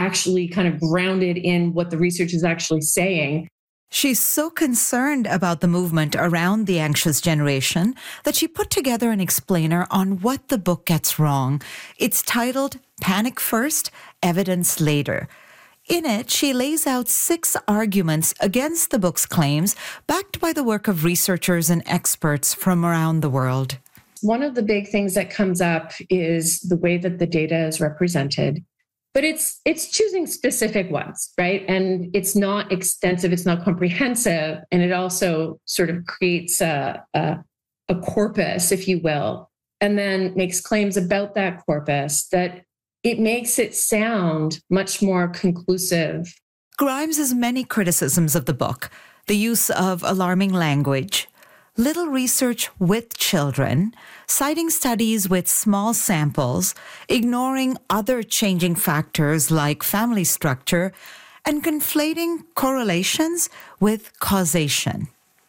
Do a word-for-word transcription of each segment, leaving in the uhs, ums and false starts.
actually kind of grounded in what the research is actually saying. She's so concerned about the movement around the anxious generation that she put together an explainer on what the book gets wrong. It's titled Panic First, Evidence Later. In it, she lays out six arguments against the book's claims, backed by the work of researchers and experts from around the world. One of the big things that comes up is the way that the data is represented. But it's it's choosing specific ones, right? And it's not extensive, it's not comprehensive, and it also sort of creates a, a, a corpus, if you will, and then makes claims about that corpus that it makes it sound much more conclusive. Grimes has many criticisms of the book: the use of alarming language, little research with children, citing studies with small samples, ignoring other changing factors like family structure, and conflating correlations with causation.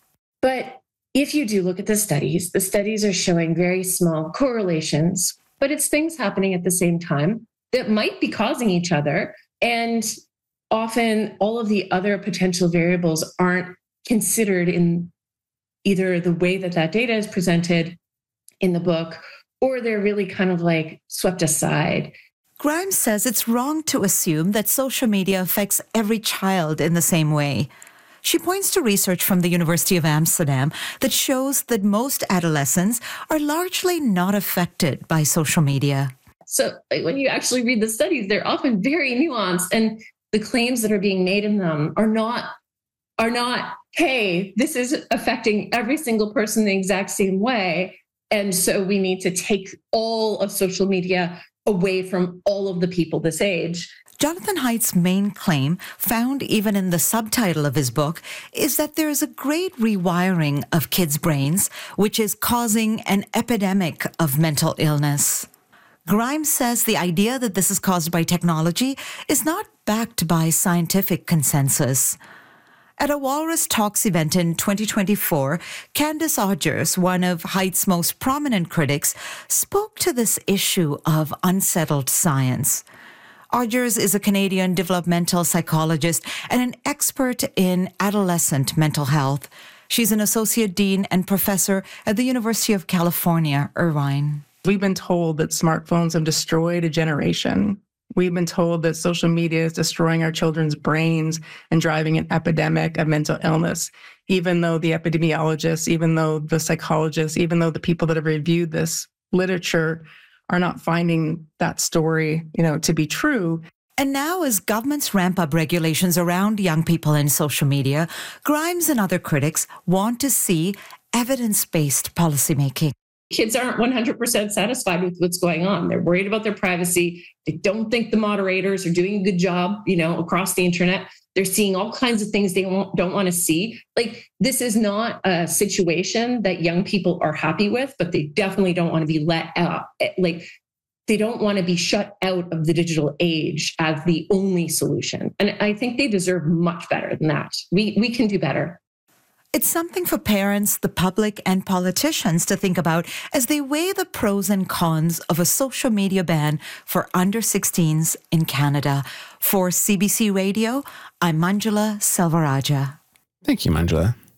But if you do look at the studies, the studies are showing very small correlations, but it's things happening at the same time that might be causing each other. And often all of the other potential variables aren't considered in either the way that that data is presented in the book, or they're really kind of like swept aside. Grimes says it's wrong to assume that social media affects every child in the same way. She points to research from the University of Amsterdam that shows that most adolescents are largely not affected by social media. So like, when you actually read the studies, they're often very nuanced, and the claims that are being made in them are not are not, hey, this is affecting every single person the exact same way, and so we need to take all of social media away from all of the people this age. Jonathan Haidt's main claim, found even in the subtitle of his book, is that there is a great rewiring of kids' brains, which is causing an epidemic of mental illness. Grimes says the idea that this is caused by technology is not backed by scientific consensus. At a Walrus Talks event in twenty twenty-four, Candace Odgers, one of Haidt's most prominent critics, spoke to this issue of unsettled science. Odgers is a Canadian developmental psychologist and an expert in adolescent mental health. She's an associate dean and professor at the University of California, Irvine. We've been told that smartphones have destroyed a generation. We've been told that social media is destroying our children's brains and driving an epidemic of mental illness, even though the epidemiologists, even though the psychologists, even though the people that have reviewed this literature are not finding that story, you know, to be true. And now, as governments ramp up regulations around young people in social media, Grimes and other critics want to see evidence-based policymaking. Kids aren't one hundred percent satisfied with what's going on. They're worried about their privacy. They don't think the moderators are doing a good job, you know, across the internet. They're seeing all kinds of things they won't, don't want to see. Like, this is not a situation that young people are happy with, but they definitely don't want to be let out. Like, they don't want to be shut out of the digital age as the only solution. And I think they deserve much better than that. We we can do better. It's something for parents, the public, and politicians to think about as they weigh the pros and cons of a social media ban for under sixteens in Canada. For C B C Radio, I'm Manjula Selvarajah. Thank you, Manjula.